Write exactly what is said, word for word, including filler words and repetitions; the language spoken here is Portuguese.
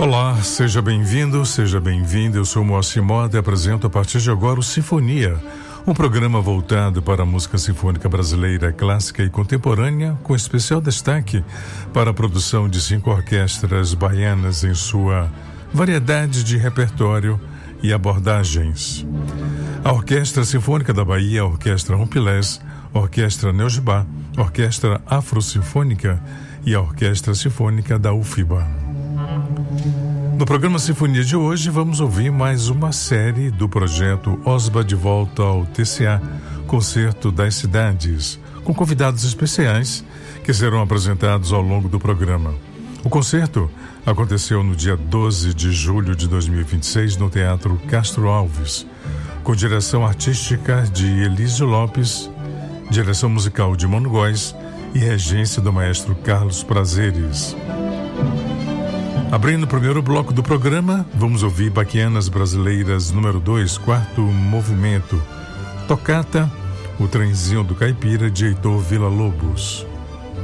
Olá, seja bem-vindo, seja bem-vinda. Eu sou Moacir Moda e apresento a partir de agora o Sinfonia, um programa voltado para a música sinfônica brasileira clássica e contemporânea, com especial destaque para a produção de cinco orquestras baianas em sua variedade de repertório e abordagens. A Orquestra Sinfônica da Bahia, a Orquestra Rompilés, a Orquestra Neogibá, a Orquestra Afro-Sinfônica e a Orquestra Sinfônica da U F B A. No programa Sinfonia de hoje, vamos ouvir mais uma série do projeto Osba de Volta ao T C A, Concerto das Cidades, com convidados especiais que serão apresentados ao longo do programa. O concerto aconteceu no dia doze de julho de dois mil e vinte e seis no Teatro Castro Alves, com direção artística de Elísio Lopes, direção musical de Mano Góes e regência do maestro Carlos Prazeres. Abrindo o primeiro bloco do programa, vamos ouvir Baquianas Brasileiras número dois, quarto movimento, Tocata, O Trenzinho do Caipira, de Heitor Villa-Lobos.